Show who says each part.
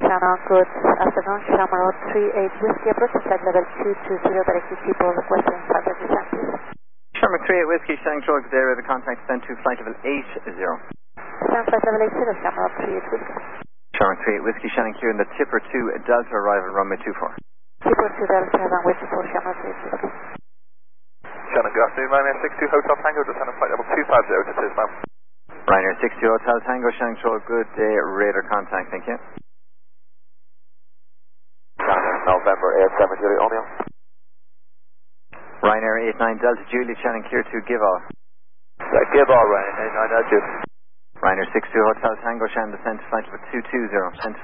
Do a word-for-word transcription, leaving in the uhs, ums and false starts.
Speaker 1: Shannon, good afternoon. Shamrock three eight Whiskey, approach flight level two two zero, directed people requesting further descent, please.
Speaker 2: Shamrock three eight Whiskey, Shannon Control, good area, the contact sent to flight level eight zero.
Speaker 1: Descent flight level eight zero, Shamrock three eight Whiskey.
Speaker 2: Shamrock three eight Whiskey, Shannon clear in the Tipper two Delta arrival, runway two four.
Speaker 1: Tipper two Delta, runway two four, Shamrock three eight Whiskey.
Speaker 3: Shannon, good afternoon, Ryanair six two Hotel Tango, descend on flight level two five zero to Tisman.
Speaker 2: Ryanair six two Hotel Tango, Shannon Control, good day, radar contact, thank you.
Speaker 3: Ryanair November eight seven Julie O'Neill.
Speaker 2: Ryanair eight nine Delta Juliet, Shannon clear to give all.
Speaker 3: Yeah, give all, Ryanair eight nine Delta Juliet.
Speaker 2: Ryanair six two Hotel Tango, Shannon descent to flight level two two zero, sent